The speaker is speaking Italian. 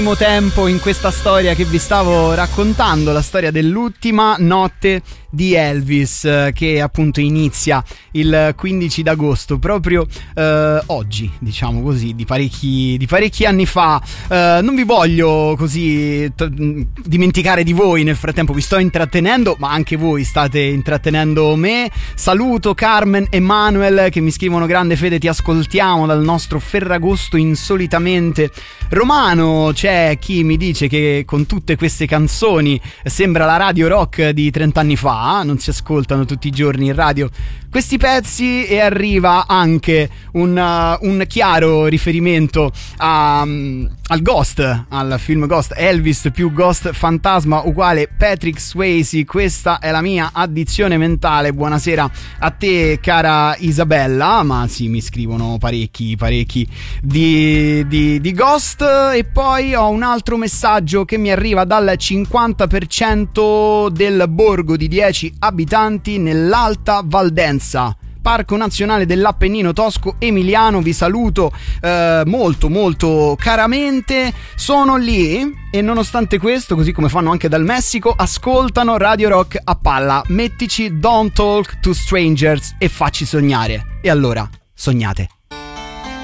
Tempo in questa storia che vi stavo raccontando, la storia dell'ultima notte di Elvis, che appunto inizia il 15 d'agosto, proprio oggi, diciamo così, di parecchi anni fa. Non vi voglio così dimenticare di voi, nel frattempo vi sto intrattenendo, ma anche voi state intrattenendo me. Saluto Carmen e Manuel che mi scrivono: grande Fede, ti ascoltiamo dal nostro Ferragosto insolitamente romano. C'è chi mi dice che con tutte queste canzoni sembra la radio rock di 30 anni fa, non si ascoltano tutti i giorni in radio questi pezzi. E arriva anche un chiaro riferimento al Ghost, al film Ghost, Elvis più Ghost Fantasma uguale Patrick Swayze. Questa è la mia addizione mentale. Buonasera a te, cara Isabella. Ma sì, mi scrivono parecchi di Ghost. E poi ho un altro messaggio che mi arriva dal 50% del borgo di 10 abitanti nell'Alta Valdenza, Parco Nazionale dell'Appennino Tosco Emiliano. Vi saluto molto caramente. Sono lì e nonostante questo, così come fanno anche dal Messico, ascoltano Radio Rock a palla. Mettici Don't Talk to Strangers e facci sognare. E allora, sognate.